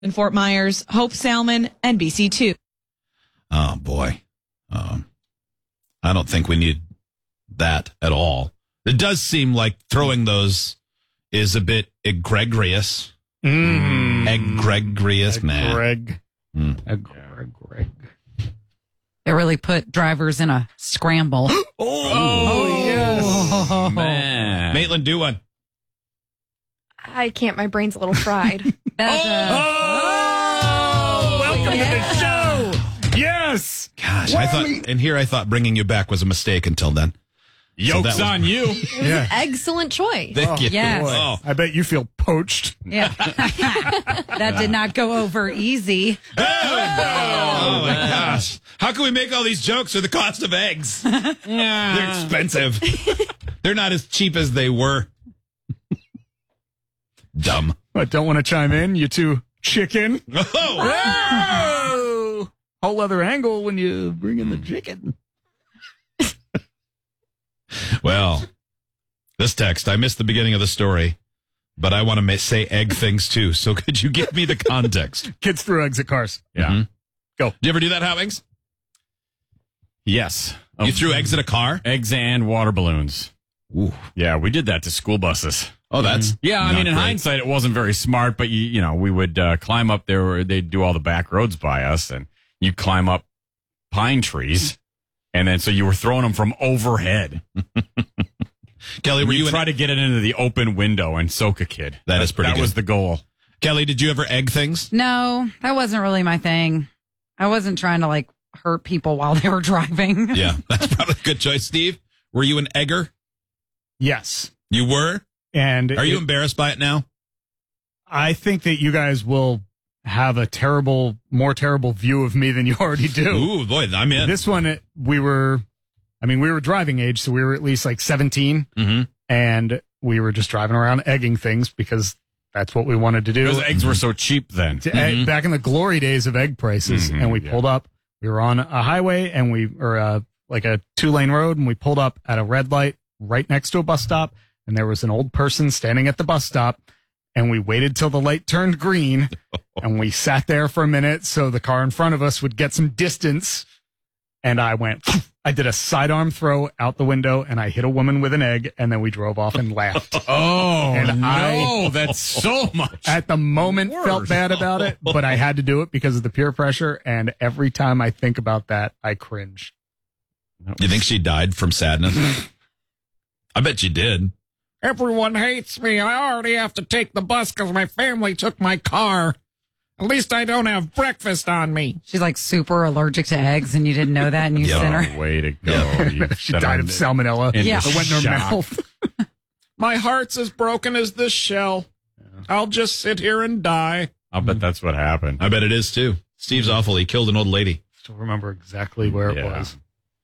In Fort Myers, Hope Salmon, NBC2. Oh, boy. I don't think we need that at all. It does seem like throwing those is a bit egregious. Egregious, man. Greg. Greg. They really put drivers in a scramble. Yes. Man. Maitland, do one. I can't. My brain's a little fried. Welcome to the show. Yes. Gosh, I thought bringing you back was a mistake until then. Yoke's on you. Yeah. Excellent choice. Thank you. yes. Boy, Oh. I bet you feel poached. Yeah. That did not go over easy. Oh, my gosh. How can we make all these jokes for the cost of eggs? They're expensive. They're not as cheap as they were. Dumb. But don't want to chime in, you two chicken. Oh. Whoa! Whole other angle when you bring in the chicken. Well, this text, I missed the beginning of the story, but I want to say egg things too. So could you give me the context? Kids threw eggs at cars. Yeah. Mhm. Go. Do you ever do that, Howings? Yes. You threw eggs at a car? Eggs and water balloons. Ooh. Yeah, we did that to school buses. Oh, that's Yeah, I not mean, in great. hindsight, it wasn't very smart, but you know, we would climb up there where they'd do all the back roads by us, and you climb up pine trees, and then so you were throwing them from overhead. Kelly, were You you try to get it into the open window and soak a kid. That is pretty That good. was the goal. Kelly, did you ever egg things? No, that wasn't really my thing. I wasn't trying to hurt people while they were driving. Yeah, that's probably a good choice. Steve, were you an egger? Yes. You were? And Are you embarrassed by it now? I think that you guys will have a more terrible view of me than you already do. Ooh, boy, I'm in. This one, we were driving age, so we were at least 17, Mm-hmm. and we were just driving around egging things because that's what we wanted to do. Because eggs were so cheap then. Back in the glory days of egg prices, and we pulled up. We were on a highway, and like a 2-lane road, and we pulled up at a red light right next to a bus stop, and there was an old person standing at the bus stop, and we waited till the light turned green, and we sat there for a minute so the car in front of us would get some distance, and I did a sidearm throw out the window, and I hit a woman with an egg, and then we drove off and laughed. Oh, And no, that's so much. At the moment, worse. felt bad about it, but I had to do it because of the peer pressure, and every time I think about that, I cringe. You think she died from sadness? I bet you did. Everyone hates me. I already have to take the bus because my family took my car. At least I don't have breakfast on me. She's super allergic to eggs, and you didn't know that, and you sent her. Way to go. You She set died her of salmonella. in Yeah. It went in her shock. mouth. My heart's as broken as this shell. I'll just sit here and die. I'll bet that's what happened. I bet it is too. Steve's awful. He killed an old lady. Still remember exactly where it Yeah. was.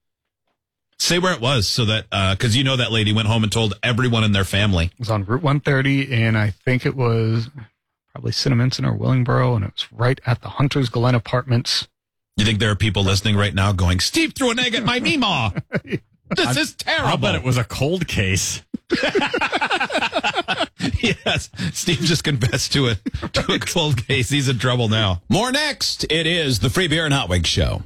Say where it was so that, because you know that lady went home and told everyone in their family. It was on Route 130, and I think it was probably Cinnaminson or Willingboro, and it was right at the Hunters Glen Apartments. You think there are people listening right now going, Steve threw an egg at my Meemaw. This is terrible. I'll bet it was a cold case. Yes. Steve just confessed to a cold case. He's in trouble now. More next. It is the Free Beer and Hot Wings Show.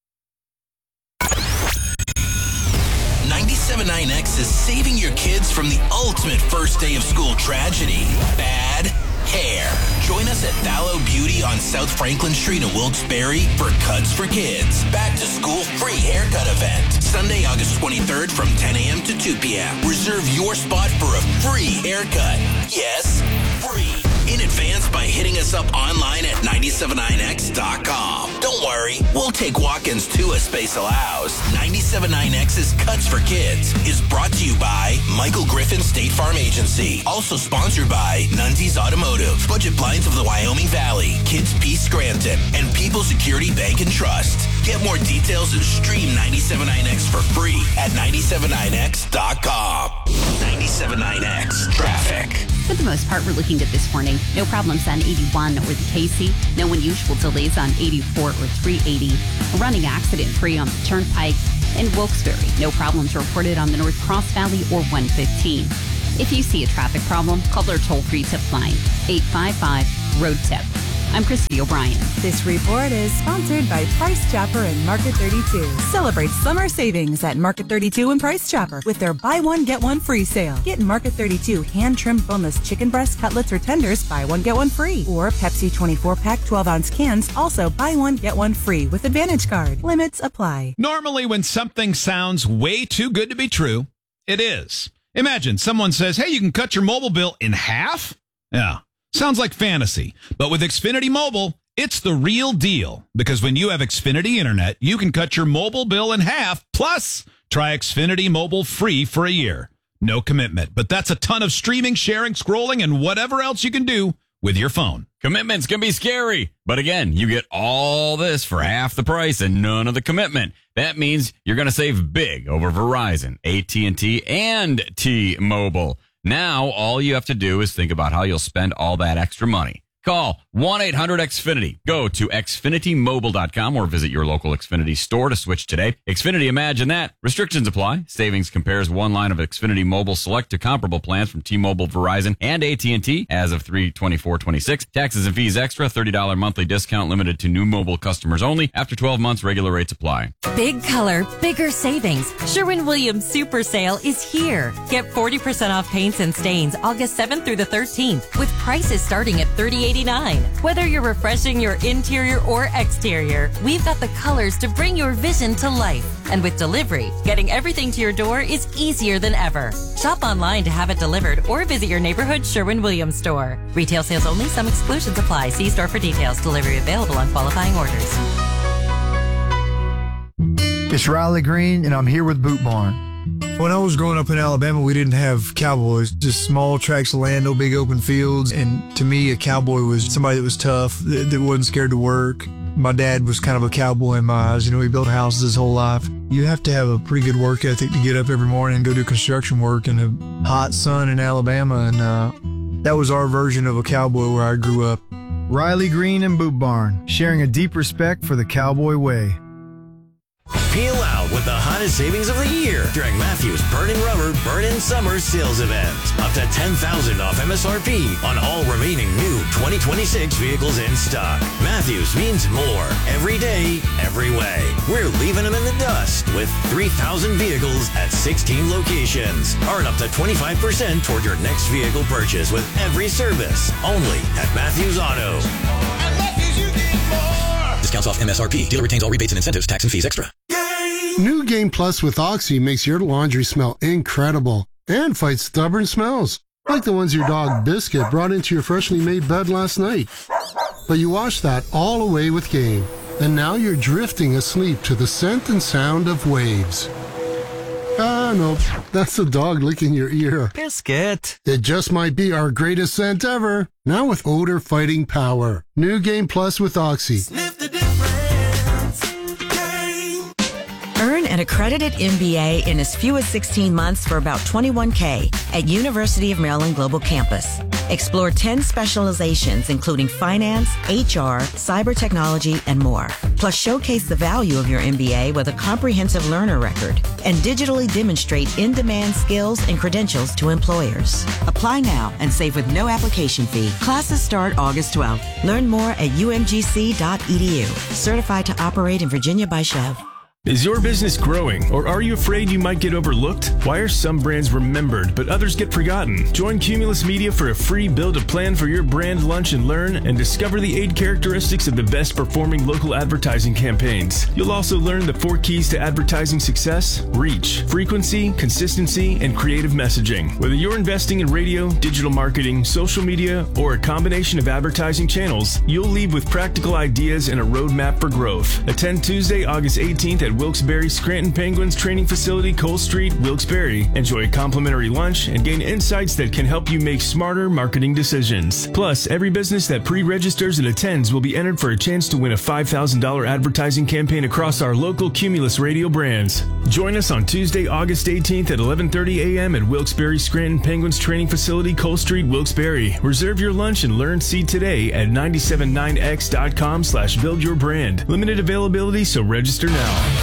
97.9X is saving your kids from the ultimate first day of school tragedy, bad hair. Join us at Thallow Beauty on South Franklin Street in Wilkes-Barre for Cuts for Kids. Back to school free haircut event. Sunday, August 23rd from 10 a.m. to 2 p.m. Reserve your spot for a free haircut. Yes, free. In advance by hitting us up online at 979x.com. Don't worry, we'll take walk-ins too as space allows. 97.9X's Cuts for Kids is brought to you by Michael Griffin State Farm Agency. Also sponsored by Nunzi's Automotive, Budget Blinds of the Wyoming Valley, Kids Peace Scranton, and People Security Bank and Trust. Get more details and stream 97.9X for free at 979x.com. 97.9X Traffic. For the most part, we're looking good this morning. No problems on 81 or the Casey. No unusual delays on 84 or 380. A running accident-free on the Turnpike. In Wilkes-Barre, no problems reported on the North Cross Valley or 115. If you see a traffic problem, call our toll-free tip line, 855-ROAD-TIP. I'm Christy O'Brien. This report is sponsored by Price Chopper and Market 32. Celebrate summer savings at Market 32 and Price Chopper with their buy one, get one free sale. Get Market 32 hand-trimmed boneless chicken breast, cutlets, or tenders, buy one, get one free. Or Pepsi 24-pack 12-ounce cans, also buy one, get one free with Advantage Card. Limits apply. Normally, when something sounds way too good to be true, it is. Imagine someone says, hey, you can cut your mobile bill in half? Yeah, sounds like fantasy. But with Xfinity Mobile, it's the real deal. Because when you have Xfinity Internet, you can cut your mobile bill in half. Plus, try Xfinity Mobile free for a year. No commitment. But that's a ton of streaming, sharing, scrolling, and whatever else you can do with your phone. Commitments can be scary, but again, you get all this for half the price and none of the commitment. That means you're going to save big over Verizon, AT&T, and T-Mobile. Now, all you have to do is think about how you'll spend all that extra money. Call 1-800-XFINITY. Go to XfinityMobile.com or visit your local Xfinity store to switch today. Xfinity, imagine that. Restrictions apply. Savings compares one line of Xfinity Mobile Select to comparable plans from T-Mobile, Verizon, and AT&T as of 3/24/26. Taxes and fees extra. $30 monthly discount limited to new mobile customers only. After 12 months, regular rates apply. Big color, bigger savings. Sherwin-Williams Super Sale is here. Get 40% off paints and stains August 7th through the 13th with prices starting at $38.89. Whether you're refreshing your interior or exterior, we've got the colors to bring your vision to life. And with delivery, getting everything to your door is easier than ever. Shop online to have it delivered or visit your neighborhood Sherwin-Williams store. Retail sales only. Some exclusions apply. See store for details. Delivery available on qualifying orders. It's Riley Green, and I'm here with Boot Barn. When I was growing up in Alabama, we didn't have cowboys, just small tracts of land, no big open fields. And to me, a cowboy was somebody that was tough, that wasn't scared to work. My dad was kind of a cowboy in my eyes. You know, he built houses his whole life. You have to have a pretty good work ethic to get up every morning and go do construction work in the hot sun in Alabama. And that was our version of a cowboy where I grew up. Riley Green and Boot Barn, sharing a deep respect for the cowboy way. Peel out with the hottest savings of the year during Matthews Burning Rubber Burn-In Summer Sales Event. Up to $10,000 off MSRP on all remaining new 2026 vehicles in stock. Matthews means more every day, every way. We're leaving them in the dust with 3,000 vehicles at 16 locations. Earn up to 25% toward your next vehicle purchase with every service. Only at Matthews Auto. At Matthews, you get more. Discounts off MSRP. Dealer retains all rebates and incentives, tax and fees extra. New Game Plus with Oxy makes your laundry smell incredible and fights stubborn smells, like the ones your dog Biscuit brought into your freshly made bed last night. But you washed that all away with Game, and now you're drifting asleep to the scent and sound of waves. Ah, no, that's the dog licking your ear. Biscuit. It just might be our greatest scent ever, now with odor-fighting power. New Game Plus with Oxy. Sniff the difference. Earn an accredited MBA in as few as 16 months for about $21K at University of Maryland Global Campus. Explore 10 specializations, including finance, HR, cyber technology, and more. Plus, showcase the value of your MBA with a comprehensive learner record and digitally demonstrate in-demand skills and credentials to employers. Apply now and save with no application fee. Classes start August 12th. Learn more at umgc.edu. Certified to operate in Virginia by Chev. Is your business growing, or are you afraid you might get overlooked? Why are some brands remembered, but others get forgotten? Join Cumulus Media for a free Build a Plan for your brand lunch and learn, and discover the 8 characteristics of the best performing local advertising campaigns. You'll also learn the 4 keys to advertising success: reach, frequency, consistency, and creative messaging. Whether you're investing in radio, digital marketing, social media, or a combination of advertising channels, you'll leave with practical ideas and a roadmap for growth. Attend Tuesday, August 18th at Wilkes-Barre Scranton Penguins Training Facility, Cole Street, Wilkes-Barre. Enjoy a complimentary lunch and gain insights that can help you make smarter marketing decisions. Plus, every business that pre-registers and attends will be entered for a chance to win a $5,000 advertising campaign across our local Cumulus radio brands. Join us on Tuesday, August 18th at 11:30 a.m. at Wilkes-Barre Scranton Penguins Training Facility, Cole Street, Wilkes-Barre. Reserve your lunch and learn seat today at 979x.com/buildyourbrand. Limited availability, so register now.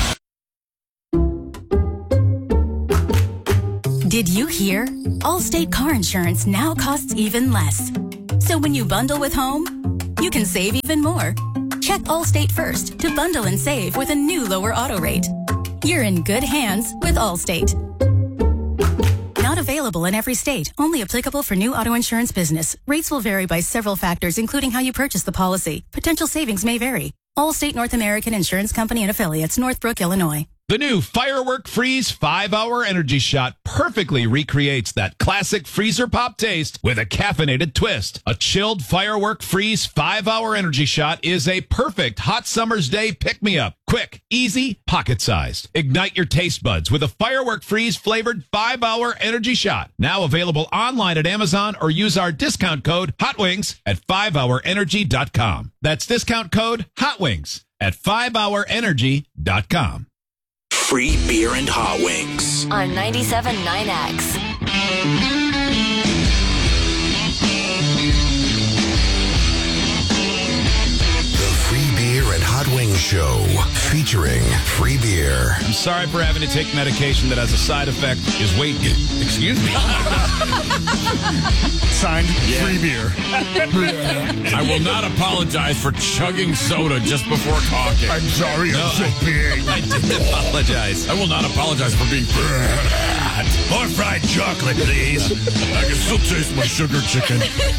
Did you hear? Allstate car insurance now costs even less. So when you bundle with home, you can save even more. Check Allstate first to bundle and save with a new lower auto rate. You're in good hands with Allstate. Not available in every state. Only applicable for new auto insurance business. Rates will vary by several factors, including how you purchase the policy. Potential savings may vary. Allstate North American Insurance Company and Affiliates, Northbrook, Illinois. The new Firework Freeze 5-Hour Energy Shot perfectly recreates that classic freezer pop taste with a caffeinated twist. A chilled Firework Freeze 5-Hour Energy Shot is a perfect hot summer's day pick-me-up. Quick, easy, pocket-sized. Ignite your taste buds with a Firework Freeze flavored 5-Hour Energy Shot. Now available online at Amazon or use our discount code HOTWINGS at 5hourenergy.com. That's discount code HOTWINGS at 5hourenergy.com. Free beer and hot wings. On 97.9X. Free Beer and Hot Wings Show, featuring free beer. I'm sorry for having to take medication that as a side effect is weight gain. Excuse me. Signed, free beer. I will not apologize for chugging soda just before talking. I'm sorry, I'm so big. I did apologize. I will not apologize for being fat. More fried chocolate, please. I can still taste my sugar chicken.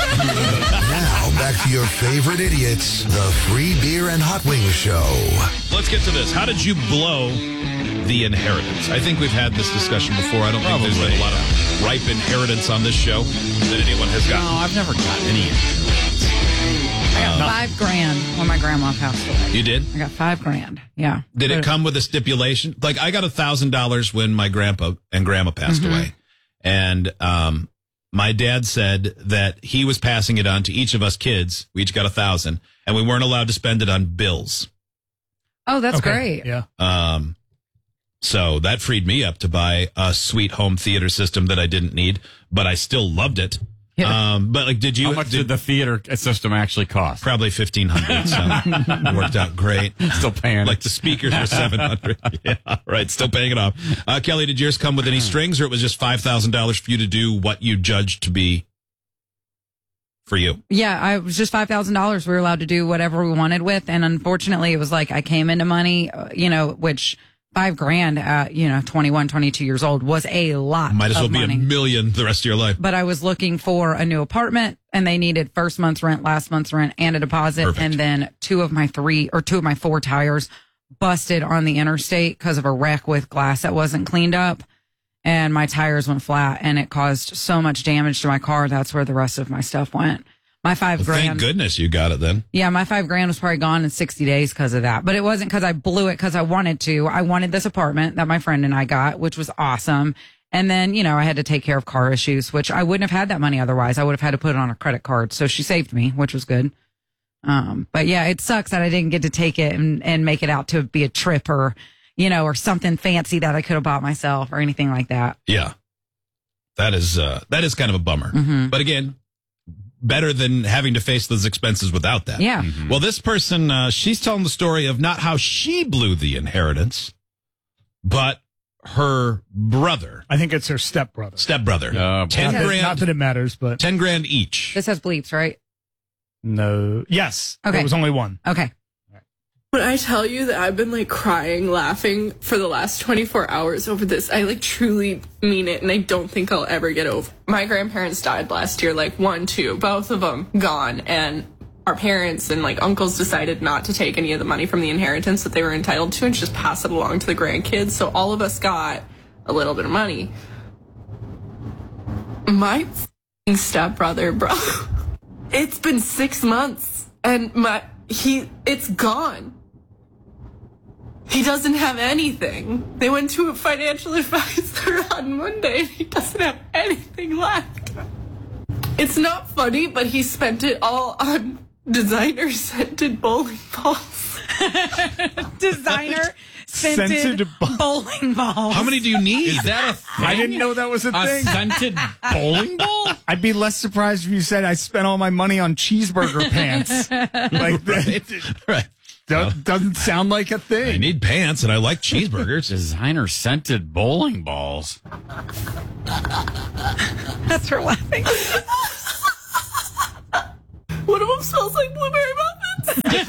Now, back to your favorite idiots, the Free Beer and Hot Wings Show. Let's get to this. How did you blow the inheritance? I think we've had this discussion before. I don't think there's been a lot of ripe inheritance on this show that anyone has gotten. No, I've never gotten any inheritance. I got $5,000 when my grandma passed away. You did? I got $5,000. Yeah. Did it come with a stipulation? Like, I got $1,000 when my grandpa and grandma passed away. And my dad said that he was passing it on to each of us kids. We each got $1,000, and we weren't allowed to spend it on bills. Oh, that's great. Yeah. So that freed me up to buy a sweet home theater system that I didn't need, but I still loved it. Yeah. But like, did you? How much did the theater system actually cost? Probably $1,500. So it worked out great. Still paying. Like the speakers were $700. Yeah, right. Still paying it off. Kelly, did yours come with any strings, or it was just $5,000 for you to do what you judged to be for you? Yeah, I was just $5,000. We were allowed to do whatever we wanted with, and unfortunately, it was like I came into money, which $5,000 at 21, 22 years old was a lot. Might as well of be money. $1 million the rest of your life. But I was looking for a new apartment, and they needed first month's rent, last month's rent, and a deposit. Perfect. And then two of my 4 tires busted on the interstate because of a wreck with glass that wasn't cleaned up. And my tires went flat, and it caused so much damage to my car. That's where the rest of my stuff went. My $5,000. Thank goodness you got it then. Yeah, my $5,000 was probably gone in 60 days because of that. But it wasn't because I blew it because I wanted to. I wanted this apartment that my friend and I got, which was awesome. And then, I had to take care of car issues, which I wouldn't have had that money otherwise. I would have had to put it on a credit card. So she saved me, which was good. But yeah, it sucks that I didn't get to take it and make it out to be a trip or, or something fancy that I could have bought myself or anything like that. Yeah. That is kind of a bummer. Mm-hmm. But again, better than having to face those expenses without that. Yeah. Mm-hmm. Well, this person, she's telling the story of not how she blew the inheritance, but her brother. I think it's her stepbrother. 10 grand. Not that it matters, but $10,000 each. This has bleeps, right? No. Yes. Okay. There was only one. Okay. When I tell you that I've been crying, laughing for the last 24 hours over this, I truly mean it, and I don't think I'll ever get over. My grandparents died last year, 1, 2, both of them gone, and our parents and uncles decided not to take any of the money from the inheritance that they were entitled to and just pass it along to the grandkids. So all of us got a little bit of money. My stepbrother, bro, it's been 6 months, and it's gone. He doesn't have anything. They went to a financial advisor on Monday, and he doesn't have anything left. It's not funny, but he spent it all on designer-scented bowling balls. Designer-scented bowling balls. How many do you need? Is that a thing? I didn't know that was a thing. Scented bowling ball? I'd be less surprised if you said I spent all my money on cheeseburger pants. Right. Doesn't sound like a thing. I need pants and I like cheeseburgers. Designer scented bowling balls. That's her laughing. One of them smells like blueberry muffins.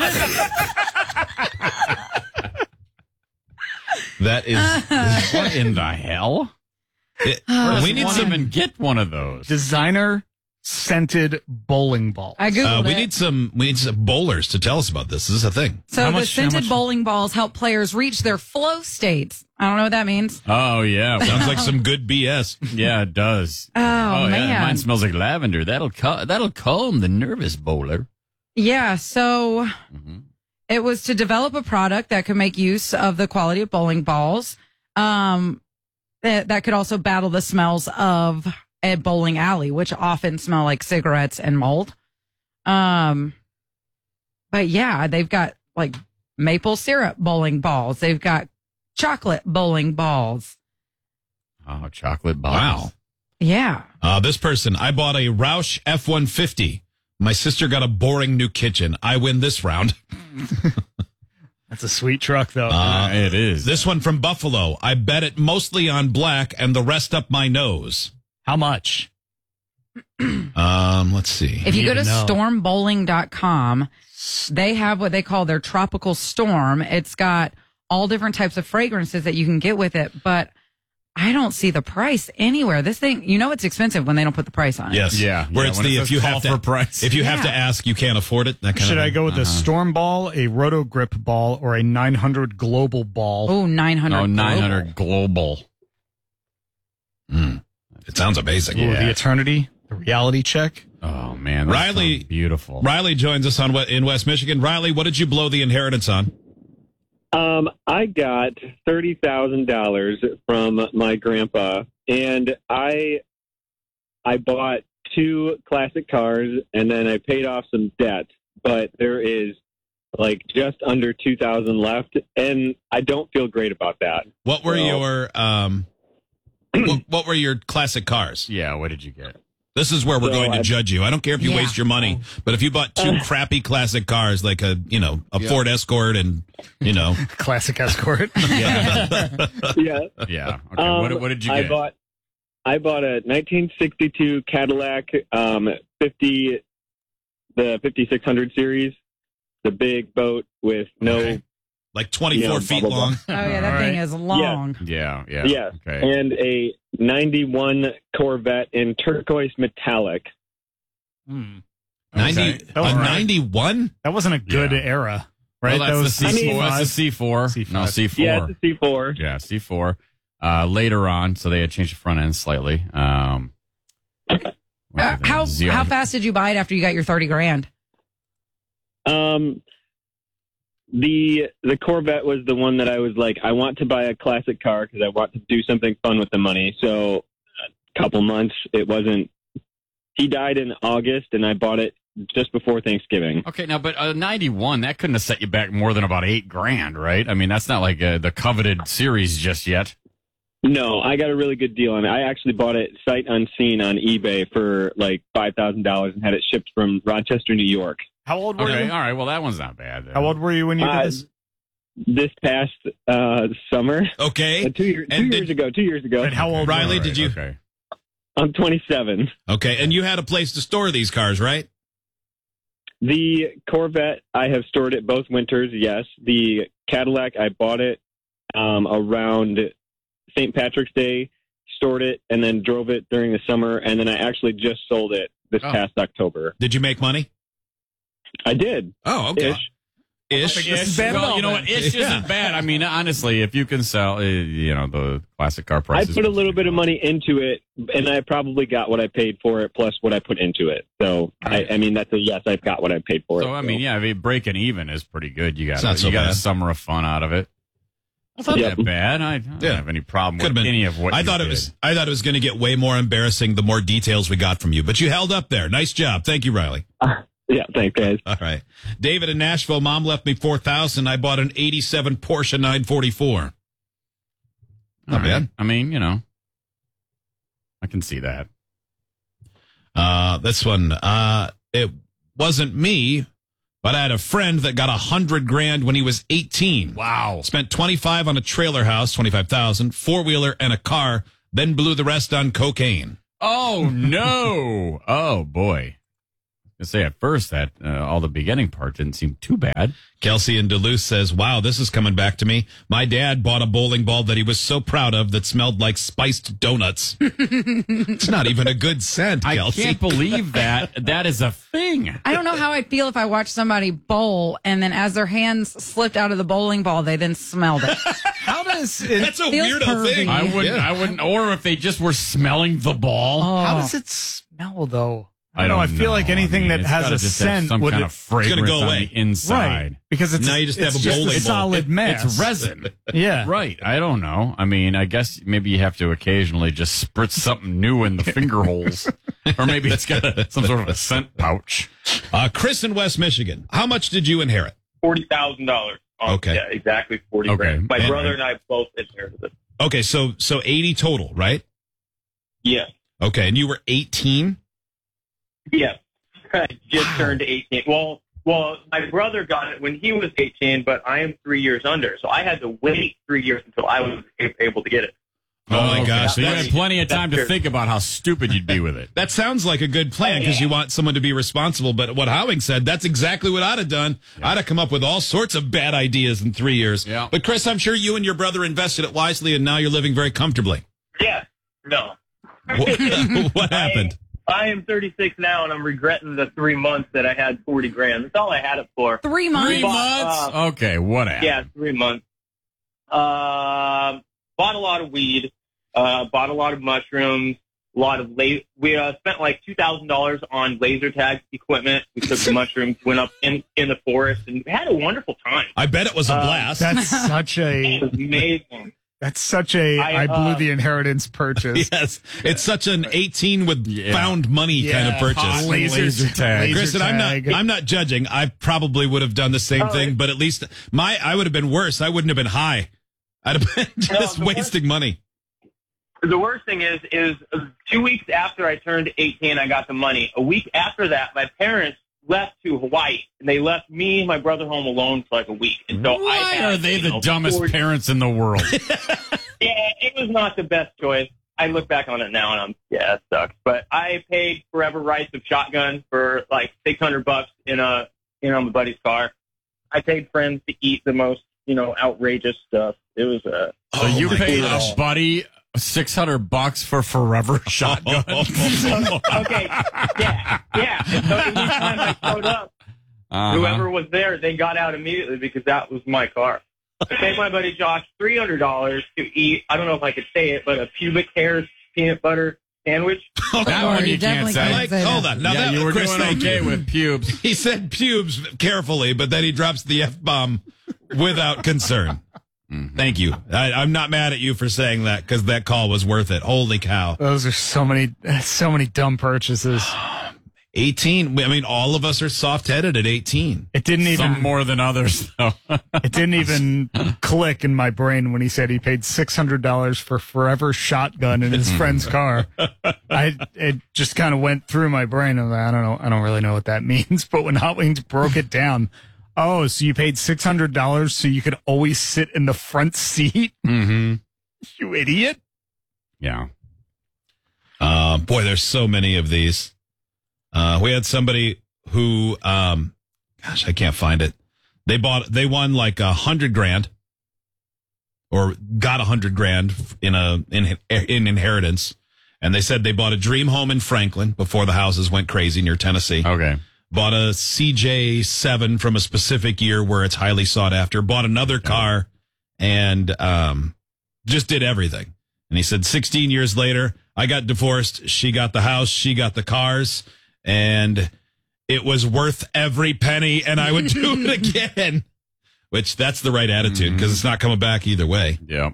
That is What in the hell? we need some. Even get one of those. Designer scented bowling ball. I googled we it. need some bowlers to tell us about this. This is a thing. So the scented bowling balls help players reach their flow states. I don't know what that means. Oh, yeah. Sounds like some good BS. Yeah, it does. Oh, Yeah. man. Mine smells like lavender. That'll calm the nervous bowler. Yeah, so it was to develop a product that could make use of the quality of bowling balls that could also battle the smells of a bowling alley, which often smell like cigarettes and mold. But yeah, they've got like maple syrup bowling balls. They've got chocolate bowling balls. Oh, chocolate balls. Wow. Yeah. This person, I bought a Roush F-150. My sister got a boring new kitchen. I win this round. That's a sweet truck, though. It is. This one from Buffalo. I bet it mostly on black and the rest up my nose. How much? Let's see. If you go to stormbowling.com, they have what they call their tropical storm. It's got all different types of fragrances that you can get with it, but I don't see the price anywhere. This thing, it's expensive when they don't put the price on it. Yes. Yeah. Where it's when the it if says you call have for to price. if you have to ask, you can't afford it. That kind Should of I go with a Storm Ball, a Roto Grip ball, or a 900 Global ball? Oh, 900 No, 900 global. It sounds amazing. Ooh, the Eternity, the reality check. Oh, man. That Riley, sounds beautiful. Riley joins us in West Michigan. Riley, what did you blow the inheritance on? I got $30,000 from my grandpa, and I bought 2 classic cars, and then I paid off some debt. But there is like just under 2,000 left, and I don't feel great about that. What were your what were your classic cars? Yeah, what did you get? This is where we're So going to judge you. I don't care if you Yeah. waste your money, but if you bought 2 crappy classic cars, like a Ford Escort and, Classic Escort. Yeah. Yeah. Okay. What did you get? I bought a 1962 Cadillac the 5600 series, the big boat with no like 24 feet blah, blah, long. blah. Oh, yeah, that thing is long. Yeah. Yeah. Okay. And a 91 Corvette in turquoise metallic. 90 That was a right. 91? That wasn't a good Yeah. era, right? Well, that's that was the C4. That's the C4. C5. No, C4. Yeah, it's a C4. Yeah, C4. Later on, so they had changed the front end slightly. How fast did you buy it after you got your $30,000? The Corvette was the one that I was like, I want to buy a classic car because I want to do something fun with the money. So a couple months, it wasn't. He died in August, and I bought it just before Thanksgiving. Okay, now, but 91, that couldn't have set you back more than about $8,000, right? I mean, that's not like the coveted series just yet. No, I got a really good deal on it. I actually bought it sight unseen on eBay for like $5,000 and had it shipped from Rochester, New York. How old were Okay, you? all right. Well, that one's not bad. How old were you when you did this? This past summer. Okay. 2 years ago. 2 years ago. And how old Riley, were you? did you? Okay. I'm 27. Okay, and you had a place to store these cars, right? The Corvette, I have stored it both winters, yes. The Cadillac, I bought it around St. Patrick's Day, stored it, and then drove it during the summer, and then I actually just sold it this past October. Did you make money? I did. Oh, okay. Ish. Ish. Well, you know what? Ish isn't bad. I mean, honestly, if you can sell, the classic car I prices. put a little bit of money into it, and I probably got what I paid for it plus what I put into it. So, I mean, that's a yes, I've got what I paid for it. So, I mean, yeah, breaking even is pretty good. You got It's not so you got a bad. summer of fun out of it. That's not that bad. I don't have any problem with any of what I you thought did. I thought it was going to get way more embarrassing the more details we got from you, but you held up there. Nice job. Thank you, Riley. Yeah, thanks, guys. All right. David in Nashville, mom left me $4,000. I bought an 87 Porsche 944. Not bad. I mean, I can see that. This one, it wasn't me, but I had a friend that got $100,000 when he was 18. Wow. Spent 25 on a trailer house, 25,000, 4-wheeler and a car, then blew the rest on cocaine. Oh, no. Oh, boy. I say at first that all the beginning part didn't seem too bad. Kelsey in Duluth says, wow, this is coming back to me. My dad bought a bowling ball that he was so proud of that smelled like spiced donuts. It's not even a good scent, Kelsey. I can't believe that. That is a thing. I don't know how I'd feel if I watched somebody bowl and then as their hands slipped out of the bowling ball, they then smelled it. How does it... That's a feels weirdo pervy. thing. I wouldn't, or if they just were smelling the ball. How does it smell, though? I don't I feel like anything that it's has gotta a just have scent some would kind of fragrance go on away. the inside. Right, because it's Now you just have a it's bowling a ball. solid mass. It's resin. Yeah. Right. I don't know. I mean, I guess maybe you have to occasionally just spritz something new in the finger holes. Or maybe it's got some sort of a scent pouch. Chris in West Michigan, how much did you inherit? $40,000. Okay. Yeah, exactly 40 Okay. grand. My And- brother and I both inherited it. Okay, so 80 total, right? Yeah. Okay, and you were 18? Yeah. I just turned 18. Well, my brother got it when he was 18, but I am 3 years under, so I had to wait 3 years until I was able to get it. Oh, my okay. gosh. So you had plenty of time to think about how stupid you'd be with it. That sounds like a good plan because you want someone to be responsible. But what Howing said, that's exactly what I'd have done. Yeah. I'd have come up with all sorts of bad ideas in 3 years. Yeah. But Chris, I'm sure you and your brother invested it wisely, and now you're living very comfortably. Yeah. No. What happened? I am 36 now, and I'm regretting the 3 months that I had 40 grand. That's all I had it for. 3 months? 3 months? Okay, what happened? Yeah, 3 months. Bought a lot of weed, bought a lot of mushrooms, a lot of we spent like $2,000 on laser tag equipment. We took the mushrooms, went up in the forest, and had a wonderful time. I bet it was a blast. That's such a... It was amazing. That's such a I blew the inheritance purchase. Yes, it's such an 18 with found money kind of purchase. Laser tag. Chris, and I'm not judging. I probably would have done the same thing, but at least I would have been worse. I wouldn't have been high. I'd have been just wasting money. The worst thing is 2 weeks after I turned 18, I got the money. A week after that, my parents left to Hawaii, and they left me and my brother home alone for like a week. And so Why are they the dumbest parents in the world? Yeah, it was not the best choice. I look back on it now, and it sucks. But I paid forever rights of shotgun for like $600 in my buddy's car. I paid friends to eat the most, outrageous stuff. It was So you paid a buddy $600 for forever shotgun? Okay, yeah. And so each time I showed up, whoever was there, they got out immediately because that was my car. I paid my buddy Josh $300 to eat, I don't know if I could say it, but a pubic hairs peanut butter sandwich. That one you can't say. Hold on. Now you were Chris, doing thank okay you. with pubes. He said pubes carefully, but then he drops the F-bomb without concern. Thank you. I'm not mad at you for saying that because that call was worth it. Holy cow. Those are so many dumb purchases. 18. I mean, all of us are soft-headed at 18. It didn't even... Some more than others, though. It didn't even click in my brain when he said he paid $600 for forever shotgun in his friend's car. It just kind of went through my brain. I was like, I don't really know what that means. But when Hot Wings broke it down, oh, so you paid $600 so you could always sit in the front seat? Mm-hmm. You idiot. Yeah. Boy, there's so many of these. We had somebody who, gosh, I can't find it. They won like $100,000 or got $100,000 in inheritance. And they said they bought a dream home in Franklin before the houses went crazy near Tennessee. Okay. Bought a CJ7 from a specific year where it's highly sought after. Bought another car and just did everything. And he said 16 years later, I got divorced. She got the house. She got the cars. And it was worth every penny, and I would do it again. Which, that's the right attitude, because it's not coming back either way. Yeah.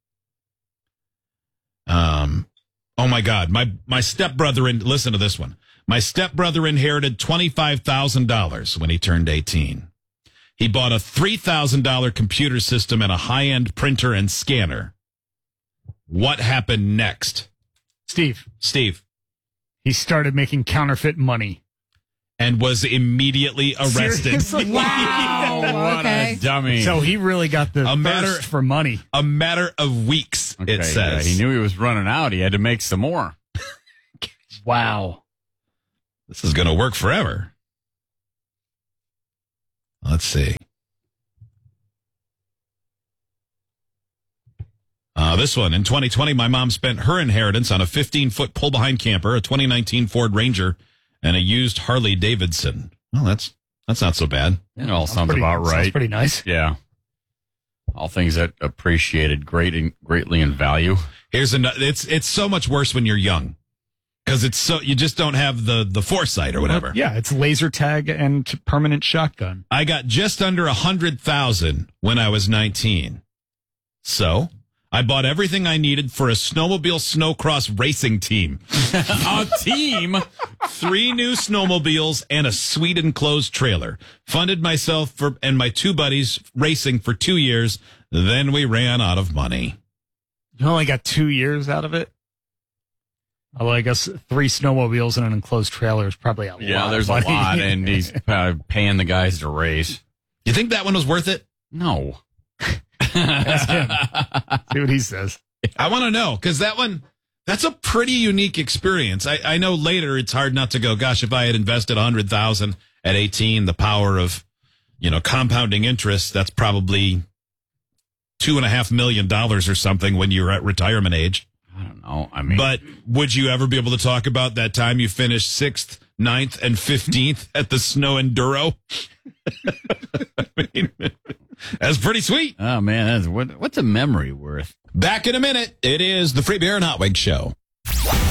Oh, my God. My stepbrother, listen to this one. My stepbrother inherited $25,000 when he turned 18. He bought a $3,000 computer system and a high-end printer and scanner. What happened next? Steve. He started making counterfeit money. And was immediately arrested. Seriously? Wow. What a dummy. So he really got the thirst for money. A matter of weeks, it says. Yeah, he knew he was running out. He had to make some more. Wow. This is going to work forever. Let's see. This one, in 2020, my mom spent her inheritance on a 15-foot pull-behind camper, a 2019 Ford Ranger, and a used Harley Davidson. Well, that's not so bad. It all sounds about right. Sounds pretty nice. Yeah. All things that appreciated greatly in value. Here's another. It's so much worse when you're young because you just don't have the foresight or whatever. Yeah, it's laser tag and permanent shotgun. I got just under 100,000 when I was 19. So I bought everything I needed for a snowmobile snowcross racing team. A team? 3 new snowmobiles and a sweet enclosed trailer. Funded myself and my 2 buddies racing for 2 years. Then we ran out of money. You only got 2 years out of it? Although I guess 3 snowmobiles and an enclosed trailer is probably a lot. Yeah, there's a lot, and he's paying the guys to race. You think that one was worth it? No. Ask him. See what he says. I want to know, because that's a pretty unique experience. I know later it's hard not to go, gosh, if I had invested 100,000 at 18, the power of, compounding interest, that's probably $2.5 million or something when you're at retirement age. I don't know. I mean, but would you ever be able to talk about that time you finished 6th, 9th, and 15th at the Snow Enduro? I mean, that's pretty sweet. Oh, man, what's a memory worth? Back in a minute. It is the Free Beer and Hot Wings Show.